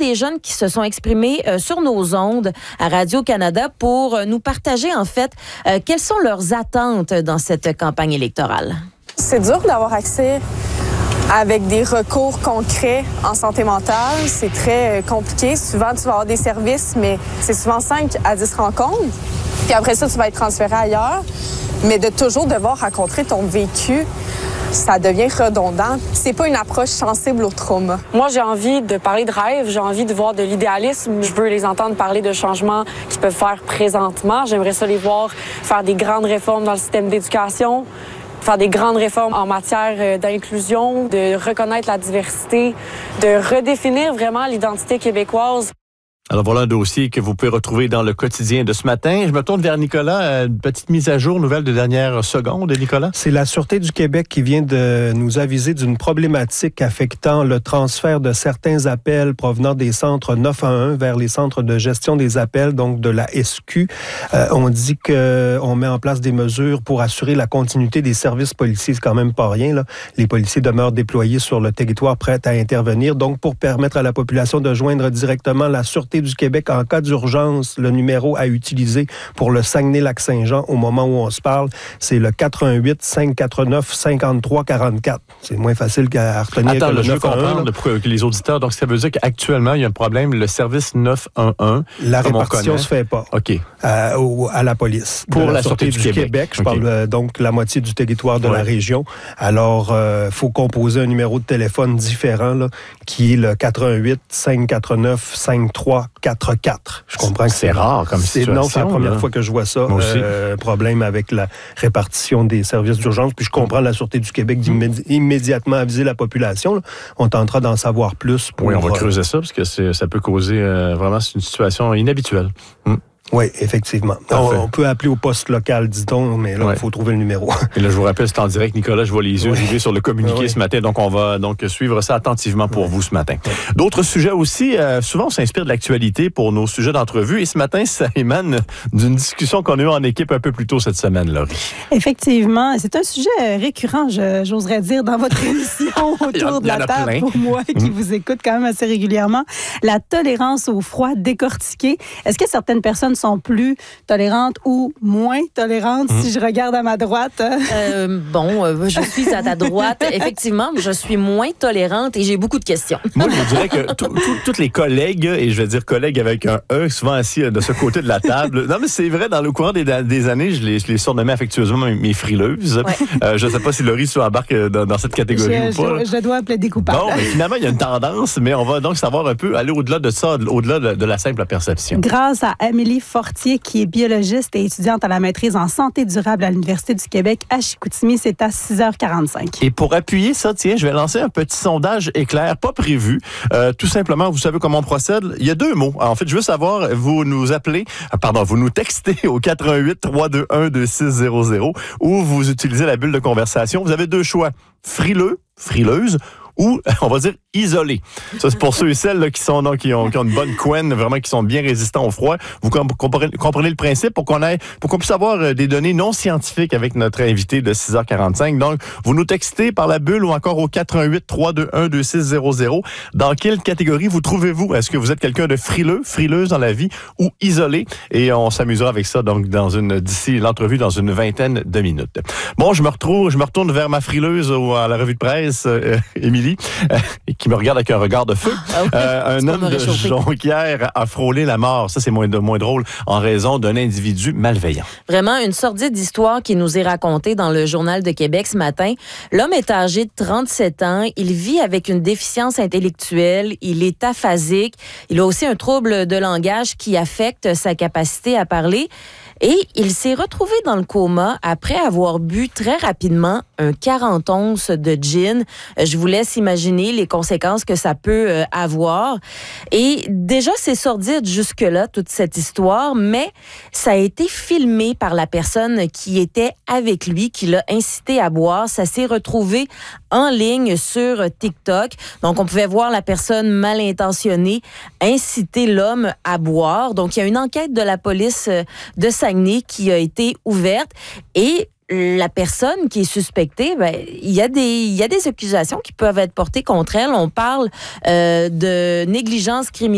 des jeunes qui se sont exprimés sur nos ondes à Radio-Canada pour nous partager, en fait, quelles sont leurs attentes dans cette campagne électorale. C'est dur d'avoir accès avec des recours concrets en santé mentale. C'est très compliqué. Souvent, tu vas avoir des services, mais c'est souvent 5 à 10 rencontres. Puis après ça, tu vas être transféré ailleurs. Mais de toujours devoir rencontrer ton vécu, ça devient redondant. C'est pas une approche sensible au trauma. Moi, j'ai envie de parler de rêve, j'ai envie de voir de l'idéalisme. Je veux les entendre parler de changements qu'ils peuvent faire présentement. J'aimerais ça les voir faire des grandes réformes dans le système d'éducation, faire des grandes réformes en matière d'inclusion, de reconnaître la diversité, de redéfinir vraiment l'identité québécoise. Alors voilà un dossier que vous pouvez retrouver dans le quotidien de ce matin. Je me tourne vers Nicolas. Une petite mise à jour, nouvelle de dernière seconde, Nicolas? C'est la Sûreté du Québec qui vient de nous aviser d'une problématique affectant le transfert de certains appels provenant des centres 911 vers les centres de gestion des appels, donc de la SQ. On dit qu'on met en place des mesures pour assurer la continuité des services policiers. C'est quand même pas rien, là. Les policiers demeurent déployés sur le territoire, prêts à intervenir. Donc, pour permettre à la population de joindre directement la Sûreté du Québec en cas d'urgence, le numéro à utiliser pour le Saguenay-Lac-Saint-Jean au moment où on se parle, c'est le 418-549-5344. C'est moins facile qu'à retenir. Attends, que le je veux 911, comprendre pour que les auditeurs. Donc, ça veut dire qu'actuellement, il y a un problème. Le service 911, la répartition se fait pas. OK. À la police. Pour la Sûreté du Québec. Je parle donc la moitié du territoire de la région. Alors, faut composer un numéro de téléphone différent, là, qui est le 418-549-5344. Je comprends que c'est rare comme situation. Non, c'est la première fois que je vois ça. Problème avec la répartition des services d'urgence. Puis je comprends la Sûreté du Québec d'immédiatement aviser la population. Là. On tentera d'en savoir plus. Oui, on va creuser ça parce que ça peut causer vraiment c'est une situation inhabituelle. Oui, effectivement. On peut appeler au poste local, dit-on, mais là, il faut trouver le numéro. Et là, je vous rappelle, c'est en direct, Nicolas, je vois les yeux rivés sur le communiqué ce matin, donc on va donc suivre ça attentivement pour vous ce matin. D'autres sujets aussi, souvent on s'inspire de l'actualité pour nos sujets d'entrevue, et ce matin, ça émane d'une discussion qu'on a eue en équipe un peu plus tôt cette semaine, Laurie. Effectivement, c'est un sujet récurrent, j'oserais dire, dans votre émission autour de la table, pour moi, qui vous écoute quand même assez régulièrement. La tolérance au froid décortiquée. Est-ce que certaines personnes sont plus tolérantes ou moins tolérantes si je regarde à ma droite? Je suis à ta droite. Effectivement, je suis moins tolérante et j'ai beaucoup de questions. Moi, je vous dirais que tous les collègues, et je vais dire collègues avec un E, souvent assis de ce côté de la table. Non, mais c'est vrai, dans le courant des années, je les surnommais affectueusement mes frileuses. Ouais. Je ne sais pas si Laurie embarque dans cette catégorie ou pas. Je dois plaider coupable. Bon, mais finalement, il y a une tendance, mais on va donc savoir un peu, aller au-delà de ça, au-delà de la simple perception. Grâce à Amélie Fortier, qui est biologiste et étudiante à la maîtrise en santé durable à l'Université du Québec à Chicoutimi. C'est à 6h45. Et pour appuyer ça, tiens, je vais lancer un petit sondage éclair, pas prévu. Tout simplement, vous savez comment on procède? Il y a 2 mots. En fait, je veux savoir, vous nous textez au 418-321-2600 ou vous utilisez la bulle de conversation. Vous avez 2 choix. Frileux, frileuse, ou, on va dire, isolé. Ça, c'est pour ceux et celles là, qui ont une bonne couenne, vraiment, qui sont bien résistants au froid. Vous comprenez le principe pour qu'on puisse avoir des données non scientifiques avec notre invité de 6h45. Donc, vous nous textez par la bulle ou encore au 418-321-2600. Dans quelle catégorie vous trouvez-vous? Est-ce que vous êtes quelqu'un de frileux, frileuse dans la vie ou isolé? Et on s'amusera avec ça, donc, d'ici l'entrevue dans une vingtaine de minutes. Bon, je me retourne vers ma frileuse à la revue de presse, Émilie. Qui me regarde avec un regard de feu. Un homme de Jonquière a frôlé la mort. Ça, c'est moins drôle en raison d'un individu malveillant. Vraiment, une sordide histoire qui nous est racontée dans le Journal de Québec ce matin. L'homme est âgé de 37 ans. Il vit avec une déficience intellectuelle. Il est aphasique. Il a aussi un trouble de langage qui affecte sa capacité à parler. Et il s'est retrouvé dans le coma après avoir bu très rapidement un 40 onces de gin. Je vous laisse imaginer les conséquences que ça peut avoir. Et déjà, c'est sordide jusque-là, toute cette histoire, mais ça a été filmé par la personne qui était avec lui, qui l'a incité à boire. Ça s'est retrouvé en ligne sur TikTok. Donc, on pouvait voir la personne mal intentionnée inciter l'homme à boire. Donc, il y a une enquête de la police de Saguenay qui a été ouverte et la personne qui est suspectée, il y a des accusations qui peuvent être portées contre elle. On parle de négligence criminelle